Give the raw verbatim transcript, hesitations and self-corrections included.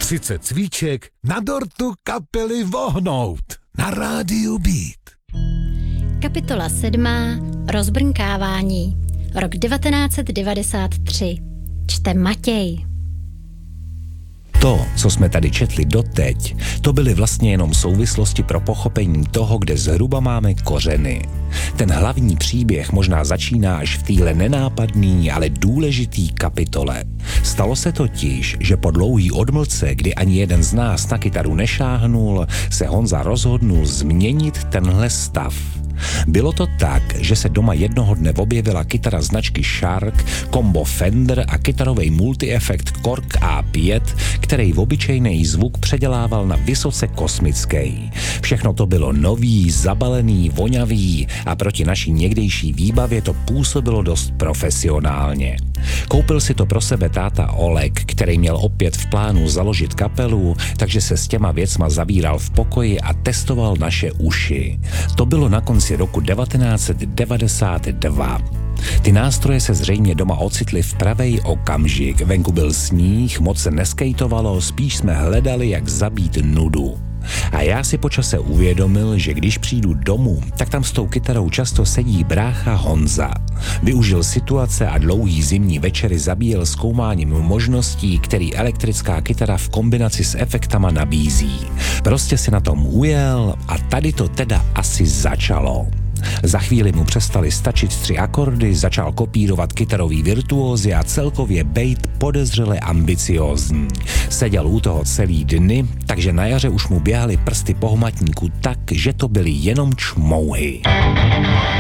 třicet cvíček na dortu kapely Vohnout na rádiu Beat. Kapitola sedmá. Rozbrnkávání. Rok devatenáct set devadesát tři. Čte Matěj. To, co jsme tady četli doteď, to byly vlastně jenom souvislosti pro pochopení toho, kde zhruba máme kořeny. Ten hlavní příběh možná začíná až v téhle nenápadný, ale důležitý kapitole. Stalo se totiž, že po dlouhý odmlce, kdy ani jeden z nás na kytaru nešáhnul, se Honza rozhodnul změnit tenhle stav. Bylo to tak, že se doma jednoho dne objevila kytara značky Shark, kombo Fender a kytarový multi-efekt Korg A pět, který v obyčejný zvuk předělával na vysoce kosmický. Všechno to bylo nový, zabalený, vonavý a proti naší někdejší výbavě to působilo dost profesionálně. Koupil si to pro sebe táta Oleg, který měl opět v plánu založit kapelu, takže se s těma věcma zabíral v pokoji a testoval naše uši. To bylo na konci roku devatenáct set devadesát dva. Ty nástroje se zřejmě doma ocitly v pravej okamžik. Venku byl sníh, moc se neskejtovalo, spíš jsme hledali, jak zabít nudu. A já si po čase uvědomil, že když přijdu domů, tak tam s tou kytarou často sedí brácha Honza. Využil situace a dlouhý zimní večery zabíjel zkoumáním možností, který elektrická kytara v kombinaci s efektama nabízí. Prostě si na tom ujel a tady to teda asi začalo. Za chvíli mu přestali stačit tři akordy, začal kopírovat kytarový virtuózy a celkově bejt podezřele ambiciózní. Seděl u toho celý dny, takže na jaře už mu běhaly prsty po hmatníku tak, že to byly jenom čmouhy.